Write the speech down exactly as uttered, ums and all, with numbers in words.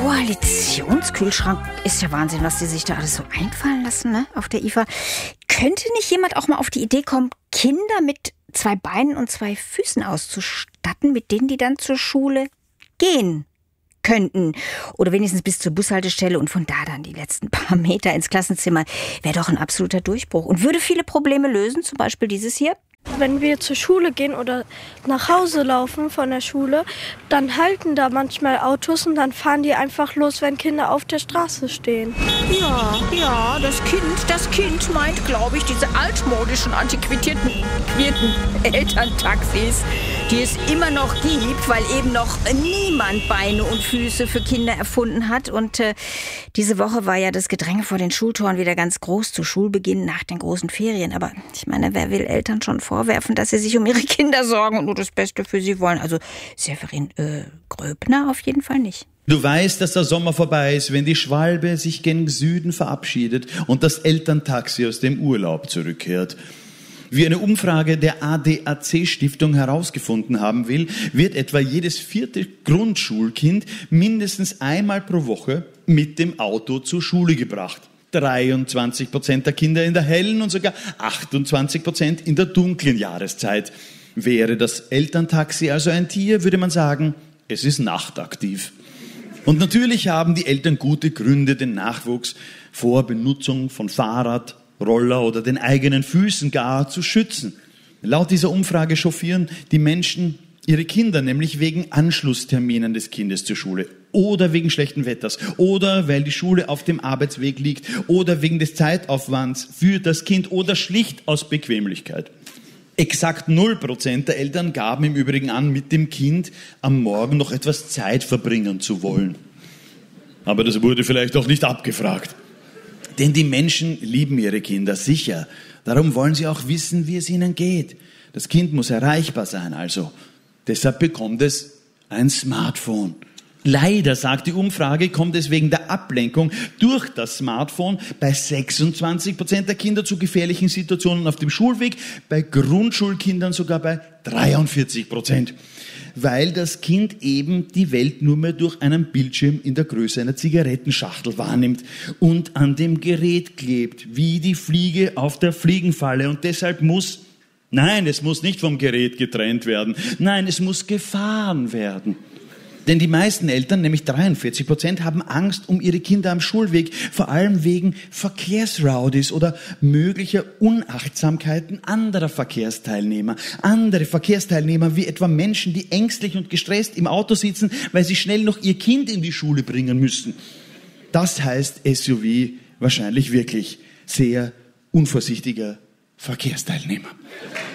Koalitionskühlschrank ist ja Wahnsinn, was die sich da alles so einfallen lassen, ne, auf der I F A. Könnte nicht jemand auch mal auf die Idee kommen, Kinder mit zwei Beinen und zwei Füßen auszustatten, mit denen die dann zur Schule gehen könnten? Oder wenigstens bis zur Bushaltestelle und von da dann die letzten paar Meter ins Klassenzimmer. Wäre doch ein absoluter Durchbruch und würde viele Probleme lösen, zum Beispiel dieses hier. Wenn wir zur Schule gehen oder nach Hause laufen von der Schule, dann halten da manchmal Autos und dann fahren die einfach los, wenn Kinder auf der Straße stehen. Ja, ja, das Kind, das Kind meint, glaube ich, diese altmodischen, antiquierten Elterntaxis, die es immer noch gibt, weil eben noch niemand Beine und Füße für Kinder erfunden hat. Und äh, diese Woche war ja das Gedränge vor den Schultoren wieder ganz groß zu Schulbeginn nach den großen Ferien. Aber ich meine, wer will Eltern schon vorwerfen, dass sie sich um ihre Kinder sorgen und nur das Beste für sie wollen? Also Severin äh, Gröbner auf jeden Fall nicht. Du weißt, dass der Sommer vorbei ist, wenn die Schwalbe sich gen Süden verabschiedet und das Elterntaxi aus dem Urlaub zurückkehrt. Wie eine Umfrage der A D A C-Stiftung herausgefunden haben will, wird etwa jedes vierte Grundschulkind mindestens einmal pro Woche mit dem Auto zur Schule gebracht. dreiundzwanzig Prozent der Kinder in der hellen und sogar achtundzwanzig Prozent in der dunklen Jahreszeit. Wäre das Elterntaxi also ein Tier, würde man sagen, es ist nachtaktiv. Und natürlich haben die Eltern gute Gründe, den Nachwuchs vor Benutzung von Fahrrad, Roller oder den eigenen Füßen gar zu schützen. Laut dieser Umfrage chauffieren die Menschen ihre Kinder nämlich wegen Anschlussterminen des Kindes zur Schule oder wegen schlechten Wetters oder weil die Schule auf dem Arbeitsweg liegt oder wegen des Zeitaufwands für das Kind oder schlicht aus Bequemlichkeit. Exakt null Prozent der Eltern gaben im Übrigen an, mit dem Kind am Morgen noch etwas Zeit verbringen zu wollen. Aber das wurde vielleicht auch nicht abgefragt. Denn die Menschen lieben ihre Kinder, sicher. Darum wollen sie auch wissen, wie es ihnen geht. Das Kind muss erreichbar sein, also. Deshalb bekommt es ein Smartphone. Leider, sagt die Umfrage, kommt es wegen der Ablenkung durch das Smartphone bei sechsundzwanzig Prozent der Kinder zu gefährlichen Situationen auf dem Schulweg, bei Grundschulkindern sogar bei dreiundvierzig Prozent. Weil das Kind eben die Welt nur mehr durch einen Bildschirm in der Größe einer Zigarettenschachtel wahrnimmt und an dem Gerät klebt, wie die Fliege auf der Fliegenfalle. Und deshalb muss, nein, es muss nicht vom Gerät getrennt werden, nein, es muss gefahren werden. Denn die meisten Eltern, nämlich dreiundvierzig Prozent, haben Angst um ihre Kinder am Schulweg, vor allem wegen Verkehrsrowdies oder möglicher Unachtsamkeiten anderer Verkehrsteilnehmer. Andere Verkehrsteilnehmer wie etwa Menschen, die ängstlich und gestresst im Auto sitzen, weil sie schnell noch ihr Kind in die Schule bringen müssen. Das heißt S U V wahrscheinlich wirklich sehr unvorsichtiger Verkehrsteilnehmer.